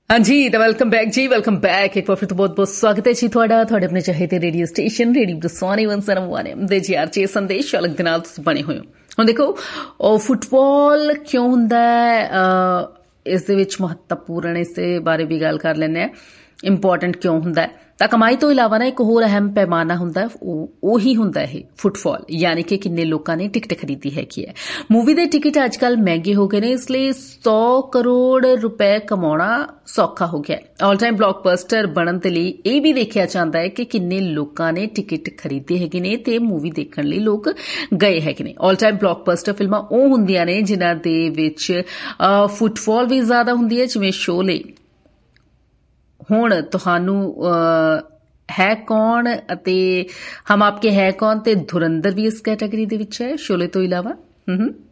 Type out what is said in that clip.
हाँ जी तो welcome back जी welcome back एक बार फिर तो बहुत बहुत स्वागत है जी ਤੁਹਾਡਾ ਤੁਹਾਡੇ ਆਪਣੇ ਚਾਹੀਦੇ ਰੇਡੀਓ ਸਟੇਸ਼ਨ ਰੇਡੀਓ ਦਸਵਾਨੀ 101 ਦੇ ਜੀ ਆਰਚੇ ਸੰਦੇਸ਼ ਅਲੱਗ ਦੇ ਨਾਲ ਤੁਸੀਂ ਬਣੇ ਹੋਏ ਹੋ ਹੁਣ ਦੇਖੋ ਉਹ ਫੁੱਟਬਾਲ ਕਿਉਂ ਹੁੰਦਾ ਹੈ ਇਸ ਦੇ ਵਿੱਚ ਮਹੱਤਵਪੂਰਨ ਇਸ ਦੇ ਬਾਰੇ ਵੀ ਗੱਲ ਕਰ ਲੈਂਦੇ ਆ ਇੰਪੋਰਟੈਂਟ ਕਿਉਂ ਹੁੰਦਾ ਹੈ ਤਾਂ ਕਮਾਈ ਤੋਂ ਇਲਾਵਾ ਨਾ ਇੱਕ ਹੋਰ ਅਹਿਮ ਪੈਮਾਨਾ ਹੁੰਦਾ ਉਹੀ ਹੁੰਦਾ ਇਹ ਫੁੱਟਬਾਲ ਯਾਨੀ ਕਿ ਕਿੰਨੇ ਲੋਕਾਂ ਨੇ ਟਿਕਟ ਖਰੀਦੀ ਹੈਗੀ ਹੈ ਮੂਵੀ ਦੇ ਟਿਕਟ ਅੱਜ ਕੱਲ ਮਹਿੰਗੇ ਹੋ ਗਏ ਨੇ ਇਸ ਲਈ 100 ਕਰੋੜ ਰੁਪਏ ਕਮਾਉਣਾ ਸੌਖਾ ਹੋ ਗਿਆ ਆਲ ਟਾਈਮ ਬਲੌਕਬਸਟਰ ਬਣਨ ਦੇ ਲਈ ਇਹ ਵੀ ਦੇਖਿਆ ਜਾਂਦਾ ਹੈ ਕਿ ਕਿੰਨੇ ਲੋਕਾਂ ਨੇ ਟਿਕਟ ਖਰੀਦੇ ਹੈਗੇ ਨੇ ਤੇ ਮੂਵੀ ਦੇਖਣ ਲਈ ਲੋਕ ਗਏ ਹੈਗੇ ਨੇ ਆਲ ਟਾਈਮ ਬਲੌਕਬਸਟਰ ਫਿਲਮਾਂ ਉਹ ਹੁੰਦੀਆਂ ਨੇ ਜਿਨ੍ਹਾਂ ਦੇ ਵਿੱਚ ਫੁੱਟਬਾਲ ਵੀ ਜ਼ਿਆਦਾ ਹੁੰਦੀ ਹੈ ਜਿਵੇਂ ਸ਼ੋਲੇ ਹੁਣ ਤੁਹਾਨੂੰ ਹੈ ਕੌਣ ਅਤੇ ਹਮ ਆਪਕੇ ਹੈ ਕੌਣ ਤੇ ਧੁਰੰਦਰ ਵੀ ਇਸ ਕੈਟਾਗਰੀ ਦੇ ਵਿੱਚ ਹੈ ਸ਼ੋਲੇ ਤੋਂ ਇਲਾਵਾ